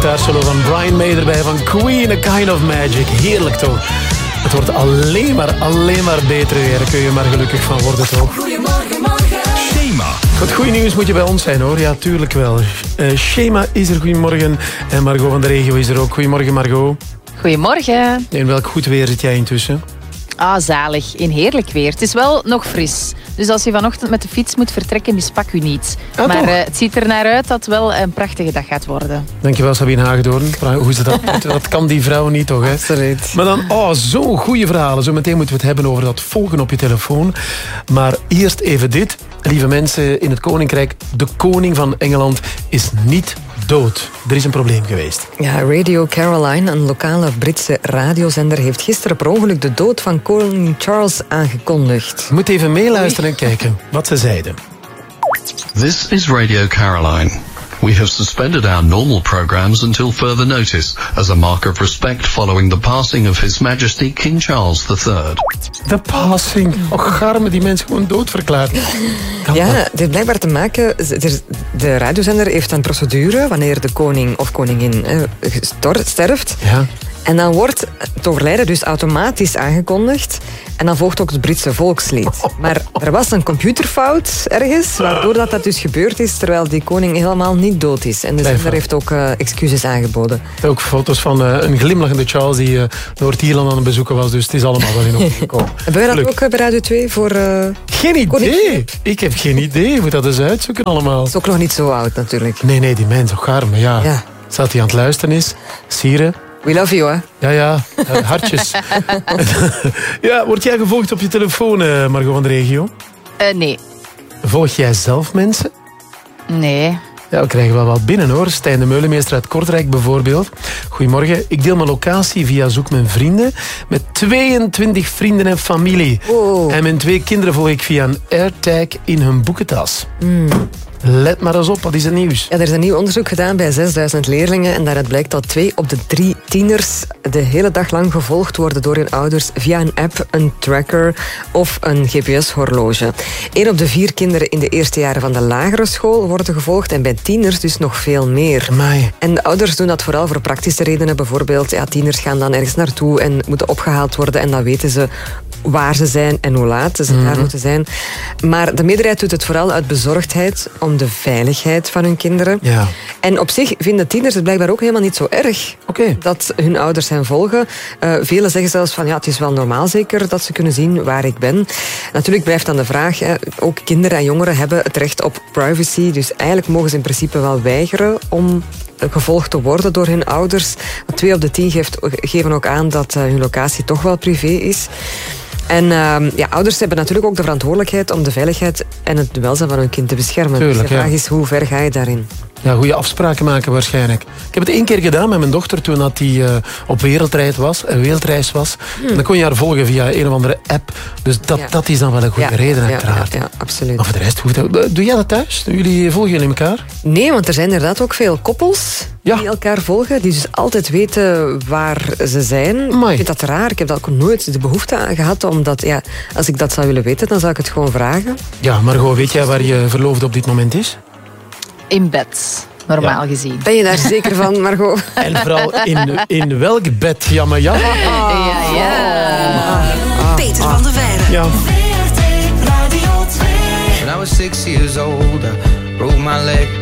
gitaarsolo van Brian May erbij van Queen, A Kind of Magic. Heerlijk toch? Het wordt alleen maar beter weer. Daar kun je maar gelukkig van worden toch? Goedemorgen, morgen. Schema. Goed, goeie nieuws moet je bij ons zijn hoor. Ja, tuurlijk wel. Schema is er, goedemorgen. En Margot van de regio is er ook. Goedemorgen Margot. Goedemorgen. In welk goed weer zit jij intussen? Ah, zalig. In heerlijk weer. Het is wel nog fris. Dus als je vanochtend met de fiets moet vertrekken, mispak u niet. Ah, maar het ziet er naar uit dat het wel een prachtige dag gaat worden. Dankjewel Sabine Hagedoorn. Hoe is dat? Dat kan die vrouw niet toch, hè? Absoluut. Maar dan, zo'n goede verhalen. Zometeen moeten we het hebben over dat volgen op je telefoon. Maar eerst even dit. Lieve mensen in het Koninkrijk. De koning van Engeland is niet dood. Er is een probleem geweest. Ja, Radio Caroline, een lokale Britse radiozender, heeft gisteren per ongeluk de dood van koning Charles aangekondigd. Je moet even meeluisteren en kijken wat ze zeiden. This is Radio Caroline. We have suspended our normal programs until further notice, as a mark of respect following the passing of His Majesty King Charles III. De passing. Och, garme, die mensen gewoon doodverklaard. Ja, het heeft blijkbaar te maken... De radiozender heeft een procedure wanneer de koning of koningin sterft. Ja. En dan wordt het overlijden dus automatisch aangekondigd. En dan volgt ook het Britse volkslied. Maar er was een computerfout ergens, waardoor dat dus gebeurd is, terwijl die koning helemaal niet dood is. En de zender heeft ook excuses aangeboden. Ook foto's van een glimlachende Charles die Noord-Ierland aan het bezoeken was. Dus het is allemaal wel in orde gekomen. Hebben wij dat ook bij Radio 2 voor... Geen idee. Ik heb geen idee. Je moet dat eens uitzoeken allemaal. Het is ook nog niet zo oud natuurlijk. Nee, die mens, ook garme, ja. Zat hij aan het luisteren is. Sieren. We love you, hè? Ja, hartjes. Ja, word jij gevolgd op je telefoon, Margot van de regio? Nee. Volg jij zelf mensen? Nee. Ja, we krijgen wel wat binnen hoor. Stijn de Meulemeester uit Kortrijk bijvoorbeeld. Goedemorgen. Ik deel mijn locatie via Zoek Mijn Vrienden met 22 vrienden en familie. Oh. En mijn 2 kinderen volg ik via een AirTag in hun boekentas. Let maar eens op, wat is het nieuws? Ja, er is een nieuw onderzoek gedaan bij 6000 leerlingen en daaruit blijkt dat 2 op de 3 tieners de hele dag lang gevolgd worden door hun ouders via een app, een tracker of een GPS-horloge. 1 op de 4 kinderen in de eerste jaren van de lagere school worden gevolgd en bij tieners dus nog veel meer. Amai. En de ouders doen dat vooral voor praktische redenen. Bijvoorbeeld, tieners gaan dan ergens naartoe en moeten opgehaald worden en dan weten ze waar ze zijn en hoe laat ze daar moeten zijn. Maar de meerderheid doet het vooral uit bezorgdheid om de veiligheid van hun kinderen. Ja. En op zich vinden tieners het blijkbaar ook helemaal niet zo erg dat hun ouders hen volgen. Velen zeggen zelfs van het is wel normaal zeker dat ze kunnen zien waar ik ben. Natuurlijk blijft dan de vraag, ook kinderen en jongeren hebben het recht op privacy. Dus eigenlijk mogen ze in principe wel weigeren om gevolgd te worden door hun ouders. 2 op de 10 geven ook aan dat hun locatie toch wel privé is. En ouders hebben natuurlijk ook de verantwoordelijkheid om de veiligheid en het welzijn van hun kind te beschermen. Tuurlijk, dus de vraag is, hoe ver ga je daarin? Ja, goede afspraken maken waarschijnlijk. Ik heb het 1 keer gedaan met mijn dochter toen dat die op wereldreis was. En dan kon je haar volgen via een of andere app. Dus dat is dan wel een goede reden uiteraard. Ja, absoluut. Maar voor de rest, doe jij dat thuis? Volgen jullie elkaar? Nee, want er zijn inderdaad ook veel koppels die elkaar volgen. Die dus altijd weten waar ze zijn. Amai. Ik vind dat raar. Ik heb dat ook nooit de behoefte aan gehad. Omdat, als ik dat zou willen weten, dan zou ik het gewoon vragen. Ja, Margot, weet jij waar je verloofde op dit moment is? In bed, normaal gezien. Ben je daar zeker van, Margot? En vooral in welk bed? Ja, maar ja. Peter van der Veijren. Ja. VRT Radio 2. When I was 6 years old, I broke my leg